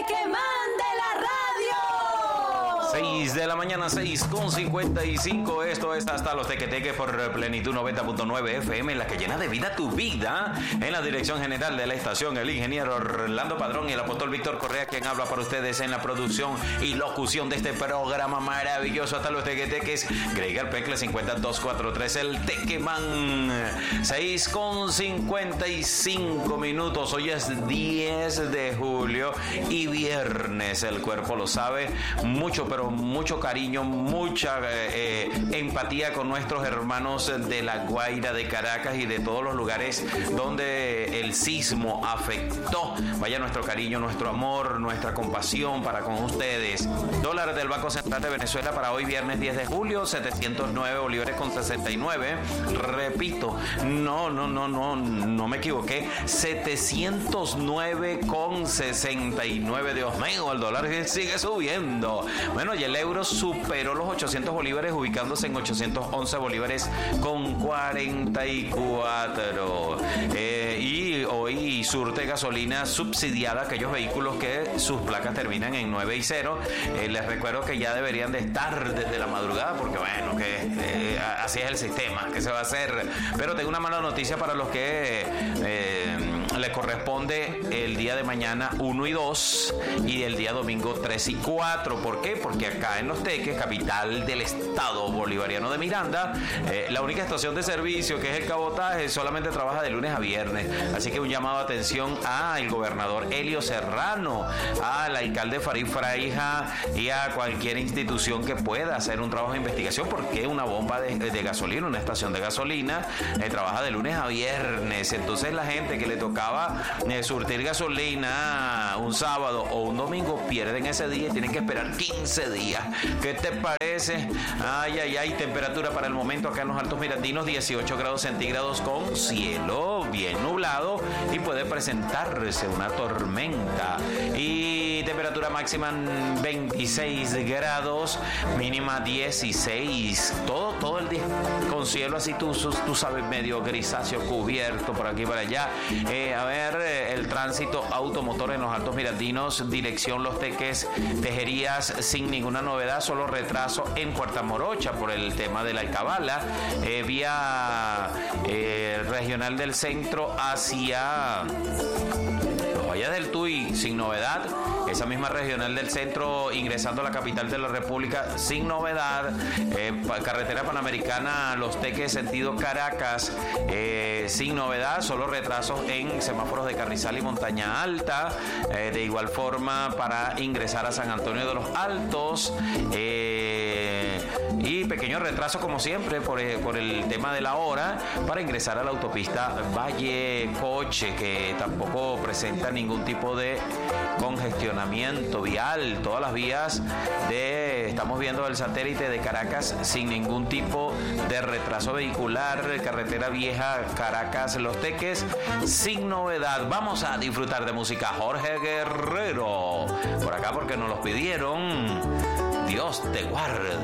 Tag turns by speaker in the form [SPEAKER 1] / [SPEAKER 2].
[SPEAKER 1] Tequemán de la radio.
[SPEAKER 2] 6 de la mañana, 6:55. Esto es hasta los tequeteques por Plenitud 90.9 FM, la que llena de vida tu vida. En la dirección general de la estación, el ingeniero Orlando Padrón y el apóstol Víctor Correa, quien habla para ustedes en la producción y locución de este programa maravilloso. Hasta los tequeteques, Greg Alpecle 50243, el Tequemán. 6:55 minutos. Hoy es 10 de julio y viernes. El cuerpo lo sabe. Mucho, pero mucho cariño, mucha empatía con nuestros hermanos de La Guaira, de Caracas y de todos los lugares donde el sismo afectó. Vaya nuestro cariño, nuestro amor, nuestra compasión para con ustedes. Dólar del Banco Central de Venezuela para hoy viernes 10 de julio, 709 bolívares con 69. Repito, no me equivoqué, 709 con 69. Dios mío, el dólar sigue subiendo. Bueno, y el euro superó los 800 bolívares, ubicándose en 811 bolívares con 44. Y hoy surte gasolina subsidiada a aquellos vehículos que sus placas terminan en 9 y 0. Les recuerdo que ya deberían de estar desde la madrugada, porque bueno, que así es el sistema, ¿qué se va a hacer? Pero tengo una mala noticia para los que le corresponde el día de mañana 1 y 2 y el día domingo 3 y 4. ¿Por qué? Porque acá en Los Teques, capital del estado bolivariano de Miranda, la única estación de servicio, que es el cabotaje, solamente trabaja de lunes a viernes. Así que un llamado de atención al gobernador Elio Serrano, al alcalde Farid Fraija y a cualquier institución que pueda hacer un trabajo de investigación, porque una bomba de gasolina, una estación de gasolina, trabaja de lunes a viernes. Entonces la gente que le tocaba surtir gasolina un sábado o un domingo pierden ese día y tienen que esperar 15 días. ¿Qué te parece? Ay, temperatura para el momento acá en los Altos Mirandinos, 18 grados centígrados con cielo bien nublado y puede presentarse una tormenta. Y temperatura máxima 26 grados, mínima 16. Todo el día con cielo así, tú sabes, medio grisáceo, cubierto por aquí y por allá. El tránsito automotor en los Altos Mirandinos, dirección Los Teques, Tejerías, sin ninguna novedad, solo retraso en Puerta Morocha por el tema de la Alcabala, vía regional del centro hacia los Valles del Tuy, sin novedad. Esa misma regional del centro ingresando a la capital de la República, sin novedad. Carretera Panamericana Los Teques sentido Caracas, sin novedad, solo retrasos en semáforos de Carrizal y Montaña Alta. De igual forma para ingresar a San Antonio de los Altos, y pequeño retraso como siempre por el tema de la hora para ingresar a la autopista Valle Coche, que tampoco presenta ningún tipo de congestionamiento vial. Todas las vías estamos viendo el satélite de Caracas sin ningún tipo de retraso vehicular. Carretera vieja Caracas Los Teques, sin novedad. Vamos a disfrutar de música. Jorge Guerrero por acá porque nos los pidieron. Dios te guarde.